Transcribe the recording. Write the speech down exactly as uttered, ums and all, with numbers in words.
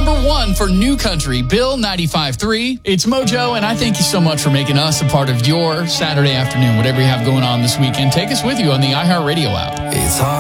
number one for New Country, Bill ninety-five point three. It's Mojo, and I thank you so much for making us a part of your Saturday afternoon, whatever you have going on this weekend. Take us with you on the iHeartRadio app. It's hard.